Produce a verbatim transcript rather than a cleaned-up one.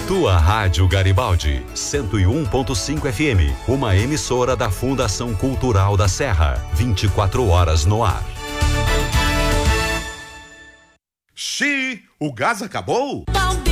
Tua Rádio Garibaldi, cento e um ponto cinco F M, uma emissora da Fundação Cultural da Serra, vinte e quatro horas no ar. Xi, o gás acabou?